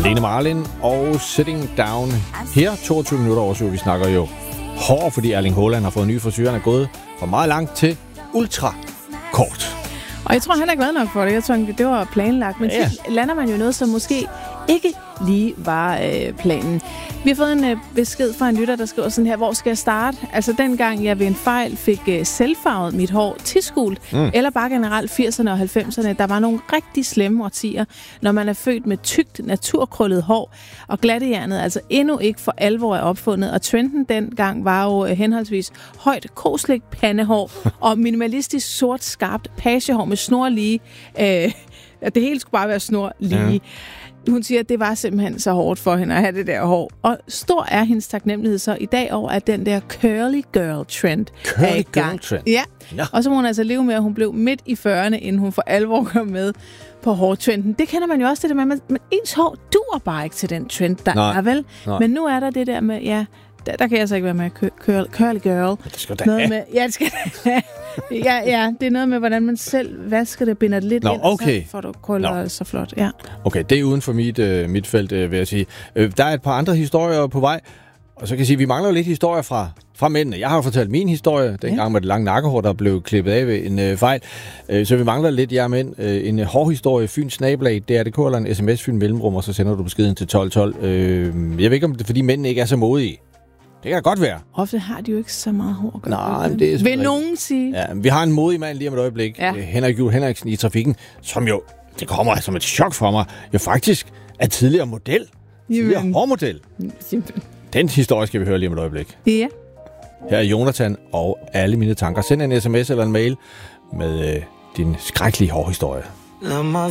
Lene Marlin og Sitting Down. Her 22 minutter over 7. Vi snakker jo hår, fordi Erling Haaland har fået ny frisyr. Han er gået fra meget langt til ultra kort. Og jeg tror, han er glad nok for det. Jeg tror, det var planlagt. Men så lander man jo noget, som måske ikke lige var planen. Vi har fået en besked fra en lytter, der skriver sådan her: hvor skal jeg starte? Altså dengang jeg ved en fejl fik selvfarvet mit hår tisgult, eller bare generelt 80'erne og 90'erne, der var nogle rigtig slemme årtier, når man er født med tykt, naturkrøllet hår, og glattejernet altså endnu ikke for alvor er opfundet. Og trenden dengang var jo henholdsvis højt kosligt pandehår og minimalistisk sort skarpt pagehår med snorlige. Det hele skulle bare være snorlige. Ja. Hun siger, at det var simpelthen så hårdt for hende at have det der hår. Og stor er hendes taknemmelighed så i dag over, at den der curly girl trend er i gang. Ja. Og så må hun altså leve med, at hun blev midt i 40'erne, inden hun for alvor kom med på hårtrenden. Det kender man jo også, det der med, men ens hår duer bare ikke til den trend, der er vel. Nej. Men nu er der det der med, der kan jeg så ikke være med curly girl. Det skal da noget med, det skal ja, det er noget med, hvordan man selv vasker det, binder det lidt ind, okay. Så får du krøller så flot. Ja. Okay, det er uden for mit felt, vil jeg sige. Der er et par andre historier på vej, og så kan jeg sige, at vi mangler jo lidt historier fra mændene. Jeg har jo fortalt min historie, dengang med det lange nakkehår, der blev klippet af ved en fejl. Så vi mangler lidt jer mænd. En hård historie, Fyns nabolag, DRDK eller en sms Fyn mellemrum, og så sender du beskeden til 1212. Jeg ved ikke, om det er, fordi mændene ikke er så modige. Det kan godt være. Ofte har de jo ikke så meget hår. Nej, det er vil nogen sige? Ja, vi har en modig mand lige om et øjeblik. Ja. Henrik Juhl Henriksen i Trafikken, som jo, det kommer som et chok for mig, jo faktisk er tidligere model. Tidligere hårmodel. Den historie skal vi høre lige om et øjeblik. Ja. Her er Jonathan og alle mine tanker. Send en sms eller en mail med din skrækkelige hårhistorie. Lad mig